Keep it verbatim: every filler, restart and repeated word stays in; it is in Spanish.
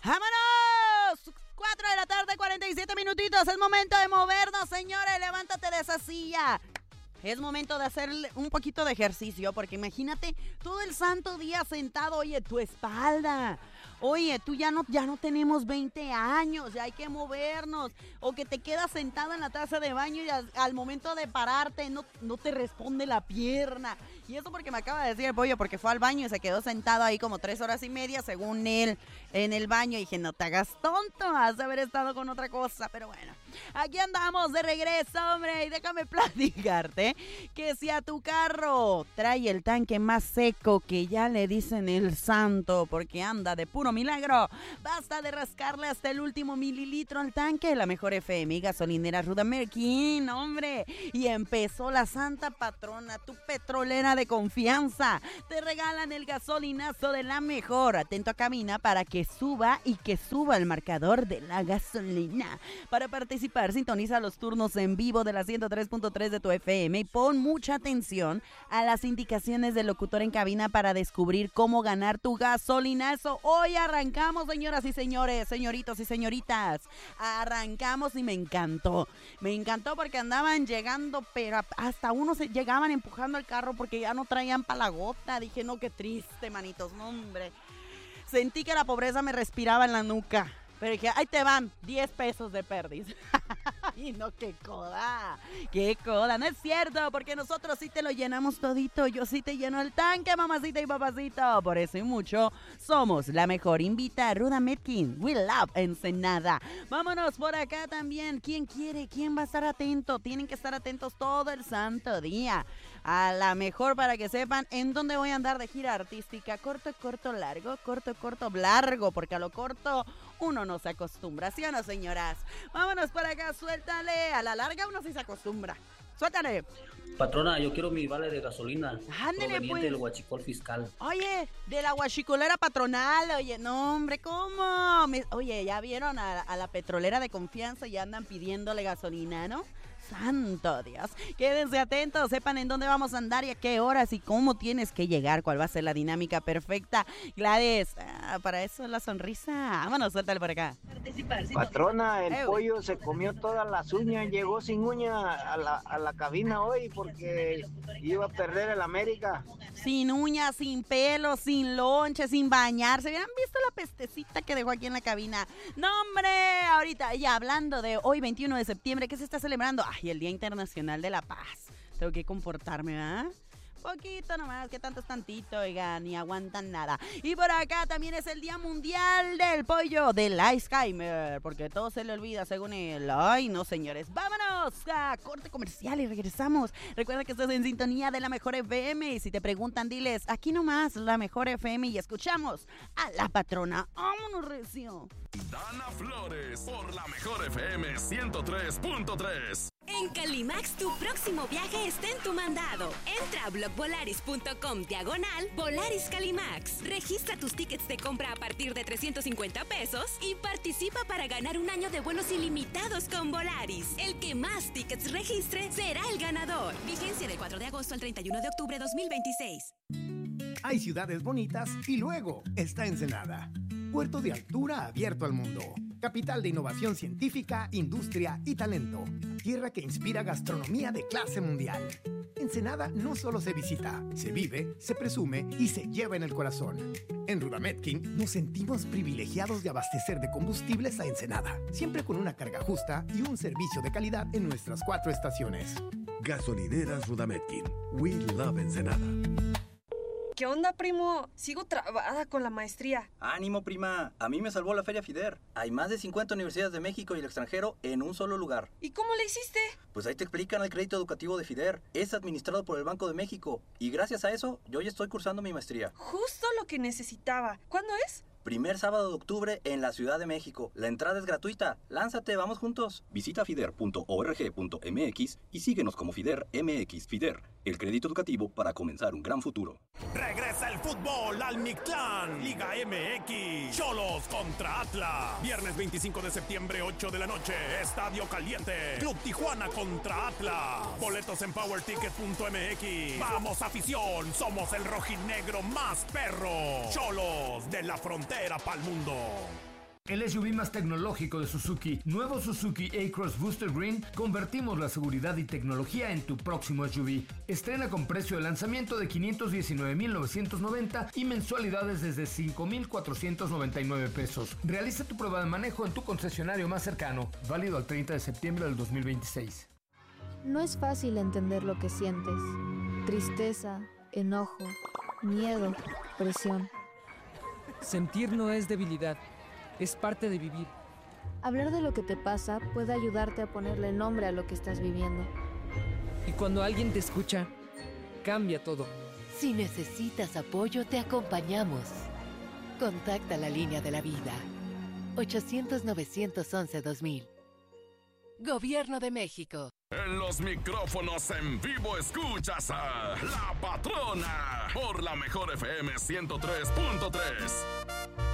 ¡Vámonos! cuatro de la tarde, cuarenta y siete minutitos. Es momento de movernos, señores. Levántate de esa silla. Es momento de hacer un poquito de ejercicio, porque imagínate todo el santo día sentado. Oye, tu espalda. Oye, tú ya no, ya no tenemos veinte años, ya hay que movernos. O que te quedas sentado en la taza de baño y al, al momento de pararte no, no te responde la pierna. Y eso porque me acaba de decir el pollo, porque fue al baño y se quedó sentado ahí como tres horas y media, según él, en el baño. Y dije, no te hagas tonto, has de haber estado con otra cosa. Pero bueno, aquí andamos de regreso, hombre. Y déjame platicarte que si a tu carro trae el tanque más seco, que ya le dicen el santo, porque anda de puro milagro, basta de rascarle hasta el último mililitro al tanque. La mejor F M y gasolinera Rudamerkin, hombre. Y empezó la santa patrona, tu petrolera de confianza. Te regalan el gasolinazo de la mejor. Atento a cabina para que suba y que suba el marcador de la gasolina. Para participar, sintoniza los turnos en vivo de la ciento tres punto tres de tu F M y pon mucha atención a las indicaciones del locutor en cabina para descubrir cómo ganar tu gasolinazo. Hoy arrancamos, señoras y señores, señoritos y señoritas. Arrancamos y me encantó. Me encantó porque andaban llegando, pero hasta unos se llegaban empujando el carro porque ya no traían pa' la gota. Dije, no, qué triste, manitos, no, hombre. Sentí que la pobreza me respiraba en la nuca. Pero dije, ahí te van, diez pesos de pérdida. Ay, no, qué coda, qué coda. No es cierto, porque nosotros sí te lo llenamos todito. Yo sí te lleno el tanque, mamacita y papacito. Por eso y mucho, somos la mejor. Invita a Rudamerkin. We love Ensenada. Vámonos por acá también. ¿Quién quiere? ¿Quién va a estar atento? Tienen que estar atentos todo el santo día. A la mejor, para que sepan en dónde voy a andar de gira artística. Corto, corto, largo, corto, corto, largo, porque a lo corto uno no se acostumbra, ¿sí o no, señoras? Vámonos por acá, suéltale. A la larga uno sí se acostumbra. Suéltale. Patrona, yo quiero mi vale de gasolina. Ándele, proveniente pues. del huachicol fiscal. Oye, de la huachicolera patronal. Oye, no, hombre, ¿cómo? Me- oye, ya vieron a, a la petrolera de confianza y andan pidiéndole gasolina, ¿no? Santo Dios. Quédense atentos, sepan en dónde vamos a andar y a qué horas y cómo tienes que llegar, cuál va a ser la dinámica perfecta. Gladys, ah, para eso es la sonrisa. Vámonos, suéltale por acá. Patrona, el Eh, pollo se comió todas las uñas, llegó sin uña a la, a la cabina hoy porque iba a perder el América. Sin uñas, sin pelo, sin lonche, sin bañarse. ¿Hubieran visto la pestecita que dejó aquí en la cabina? No, hombre, ahorita, ya hablando de hoy, veintiuno de septiembre, ¿qué se está celebrando? Ay, el Día Internacional de la Paz. Tengo que comportarme, ¿verdad? Poquito nomás, que tanto es tantito, oigan, ni aguantan nada. Y por acá también es el Día Mundial del Pollo, del Alzheimer, porque todo se le olvida según él. Ay, no, señores, vámonos a corte comercial y regresamos. Recuerda que estás en sintonía de la mejor F M y si te preguntan, diles, aquí nomás, la mejor F M y escuchamos a la patrona. ¡Vámonos, recio! Dana Flores por la mejor F M ciento tres punto tres. En Calimax, tu próximo viaje está en tu mandado. Entra a blog volaris punto com diagonal Volaris Calimax. Registra tus tickets de compra a partir de trescientos cincuenta pesos y participa para ganar un año de vuelos ilimitados con Volaris. El que más tickets registre será el ganador. Vigencia del cuatro de agosto al treinta y uno de octubre de dos mil veintiséis. Hay ciudades bonitas y luego está Ensenada. Puerto de altura abierto al mundo. Capital de innovación científica, industria y talento. Tierra que inspira gastronomía de clase mundial. Ensenada no solo se visita, se vive, se presume y se lleva en el corazón. En Rudamerkin nos sentimos privilegiados de abastecer de combustibles a Ensenada, siempre con una carga justa y un servicio de calidad en nuestras cuatro estaciones. Gasolineras Rudamerkin. We love Ensenada. ¿Qué onda, primo? Sigo trabada con la maestría. Ánimo, prima. A mí me salvó la Feria FIDER. Hay más de cincuenta universidades de México y el extranjero en un solo lugar. ¿Y cómo le hiciste? Pues ahí te explican el crédito educativo de FIDER. Es administrado por el Banco de México. Y gracias a eso, yo ya estoy cursando mi maestría. Justo lo que necesitaba. ¿Cuándo es? Primer sábado de octubre en la Ciudad de México. La entrada es gratuita. Lánzate, vamos juntos. Visita fider punto org punto m x y síguenos como FIDER M X. FIDER, el crédito educativo para comenzar un gran futuro. Regresa el fútbol al Mictlán. Liga M X. Xolos contra Atlas. Viernes veinticinco de septiembre, ocho de la noche. Estadio Caliente. Club Tijuana contra Atlas. Boletos en power ticket punto m x. Vamos, afición. Somos el rojinegro más perro. Xolos de la frontera pa'l mundo. El S U V más tecnológico de Suzuki, nuevo Suzuki A-Cross Booster Green, convertimos la seguridad y tecnología en tu próximo S U V. Estrena con precio de lanzamiento de quinientos diecinueve mil novecientos noventa y mensualidades desde cinco mil cuatrocientos noventa y nueve pesos. Realiza tu prueba de manejo en tu concesionario más cercano, válido al treinta de septiembre del dos mil veintiséis. No es fácil entender lo que sientes. Tristeza, enojo, miedo, presión. Sentir no es debilidad, es parte de vivir. Hablar de lo que te pasa puede ayudarte a ponerle nombre a lo que estás viviendo. Y cuando alguien te escucha, cambia todo. Si necesitas apoyo, te acompañamos. Contacta la línea de la vida. ochocientos, novecientos once, dos mil. Gobierno de México. En los micrófonos en vivo escuchas a La Patrona por la mejor F M ciento tres punto tres.